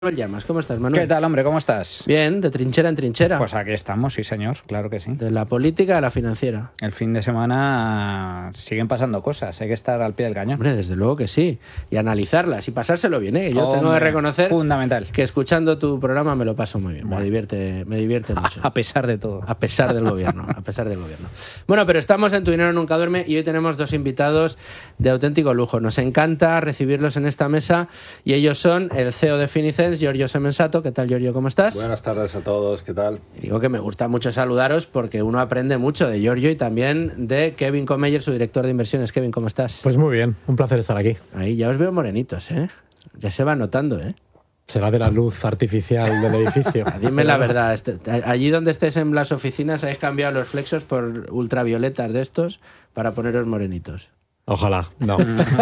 Manuel Llamas, ¿cómo estás, Manuel? ¿Qué tal, hombre? ¿Cómo estás? Bien, de trinchera en trinchera. Pues aquí estamos, sí, señor, claro que sí. De la política a la financiera. El fin de semana siguen pasando cosas, hay que estar al pie del cañón. Hombre, desde luego que sí. Y analizarlas y pasárselo bien, ¿eh? Yo tengo que reconocer fundamental. Que escuchando tu programa me lo paso muy bien. Bueno, me divierte mucho. A pesar de todo. A pesar del gobierno, Bueno, pero estamos en Tu Dinero Nunca Duerme y hoy tenemos dos invitados de auténtico lujo. Nos encanta recibirlos en esta mesa y ellos son el CEO de Finicens, Giorgio Semensato. ¿Qué tal, Giorgio? ¿Cómo estás? Buenas tardes a todos, ¿qué tal? Digo que me gusta mucho saludaros porque uno aprende mucho de Giorgio y también de Kevin Comeyer, su director de inversiones. Kevin, ¿cómo estás? Pues muy bien, un placer estar aquí. Ahí ya os veo morenitos, ¿eh? Ya se va notando, ¿eh? Será de la luz artificial del edificio. Dime la verdad, allí donde estés en las oficinas habéis cambiado los flexos por ultravioletas de estos para poneros morenitos. Ojalá, no.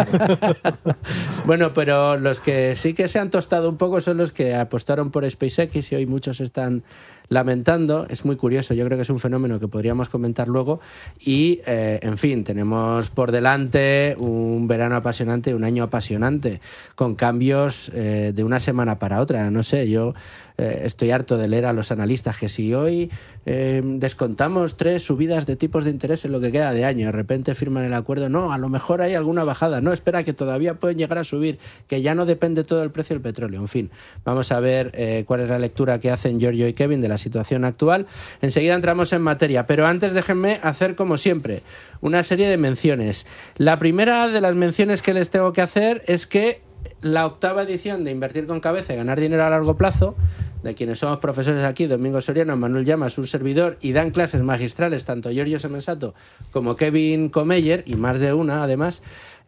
Bueno, pero los que sí que se han tostado un poco son los que apostaron por SpaceX y hoy muchos están lamentando. Es muy curioso, yo creo que es un fenómeno que podríamos comentar luego y, en fin, tenemos por delante un verano apasionante, un año apasionante, con cambios de una semana para otra. No sé, yo estoy harto de leer a los analistas que si hoy descontamos 3 subidas de tipos de interés en lo que queda de año, de repente firman el acuerdo, no, a lo mejor hay alguna bajada, no, espera, que todavía pueden llegar a subir, que ya no depende todo del precio del petróleo. En fin, vamos a ver cuál es la lectura que hacen Giorgio y Kevin de la situación actual. Enseguida entramos en materia, pero antes déjenme hacer, como siempre, una serie de menciones. La primera de las menciones que les tengo que hacer es que la 8ª edición de Invertir con Cabeza y Ganar Dinero a Largo Plazo, de quienes somos profesores aquí, Domingo Soriano, Manuel Llamas, un servidor, y dan clases magistrales tanto Giorgio Semensato como Kevin Comeyer, y más de una además,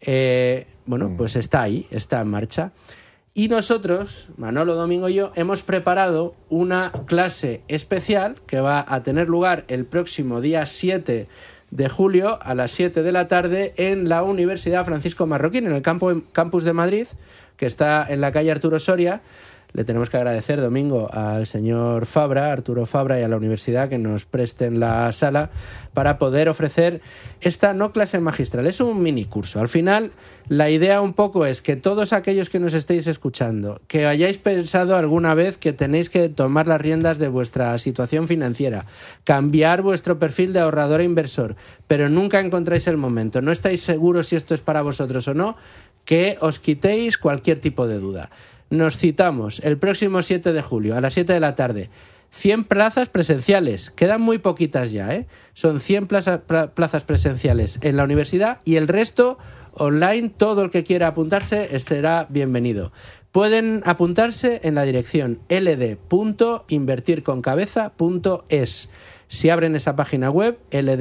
pues está ahí, está en marcha. Y nosotros, Manolo, Domingo y yo, hemos preparado una clase especial que va a tener lugar el próximo día 7 de julio a las 7 de la tarde en la Universidad Francisco Marroquín, en el campus de Madrid, que está en la calle Arturo Soria. Le tenemos que agradecer, Domingo, al señor Arturo Fabra, y a la universidad que nos presten la sala para poder ofrecer esta no clase magistral, es un mini curso. Al final, la idea un poco es que todos aquellos que nos estéis escuchando, que hayáis pensado alguna vez que tenéis que tomar las riendas de vuestra situación financiera, cambiar vuestro perfil de ahorrador e inversor, pero nunca encontráis el momento, no estáis seguros si esto es para vosotros o no, que os quitéis cualquier tipo de duda. Nos citamos el próximo 7 de julio a las 7 de la tarde. 100 plazas presenciales. Quedan muy poquitas ya, ¿eh? Son 100 plazas presenciales en la universidad y el resto online. Todo el que quiera apuntarse será bienvenido. Pueden apuntarse en la dirección ld.invertirconcabeza.es. Si abren esa página web,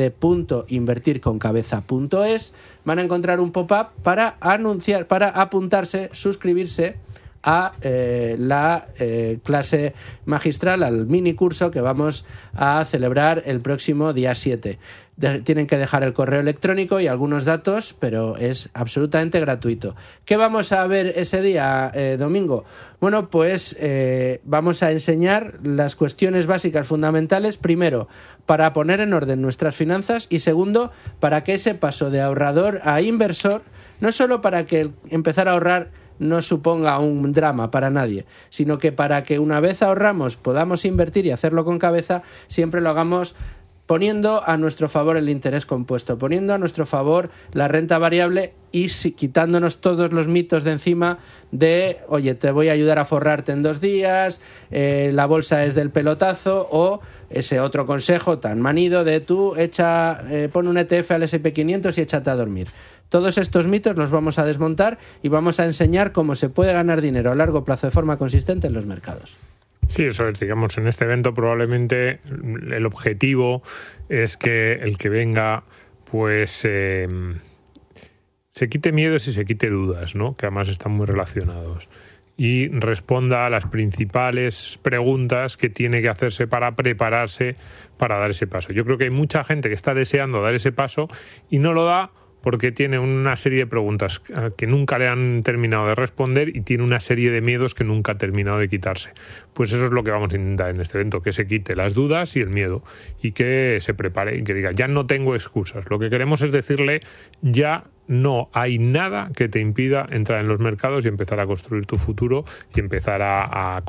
ld.invertirconcabeza.es, van a encontrar un pop-up para apuntarse, suscribirse a la clase magistral, al mini curso que vamos a celebrar el próximo día 7. Tienen que dejar el correo electrónico y algunos datos, pero es absolutamente gratuito. ¿Qué vamos a ver ese día, Domingo? Bueno, pues vamos a enseñar las cuestiones básicas fundamentales, primero, para poner en orden nuestras finanzas, y segundo, para que ese paso de ahorrador a inversor, no solo para que empezar a ahorrar no suponga un drama para nadie, sino que para que una vez ahorramos podamos invertir y hacerlo con cabeza, siempre lo hagamos poniendo a nuestro favor el interés compuesto, poniendo a nuestro favor la renta variable y quitándonos todos los mitos de encima de, oye, te voy a ayudar a forrarte en 2 días, la bolsa es del pelotazo, o ese otro consejo tan manido de tú pon un ETF al S&P 500 y échate a dormir. Todos estos mitos los vamos a desmontar y vamos a enseñar cómo se puede ganar dinero a largo plazo de forma consistente en los mercados. Sí, eso es, digamos, en este evento probablemente el objetivo es que el que venga, pues se quite miedos y se quite dudas, ¿no? Que además están muy relacionados, y responda a las principales preguntas que tiene que hacerse para prepararse para dar ese paso. Yo creo que hay mucha gente que está deseando dar ese paso y no lo da porque tiene una serie de preguntas que nunca le han terminado de responder y tiene una serie de miedos que nunca ha terminado de quitarse. Pues eso es lo que vamos a intentar en este evento, que se quite las dudas y el miedo y que se prepare y que diga, ya no tengo excusas. Lo que queremos es decirle, ya no hay nada que te impida entrar en los mercados y empezar a construir tu futuro y empezar a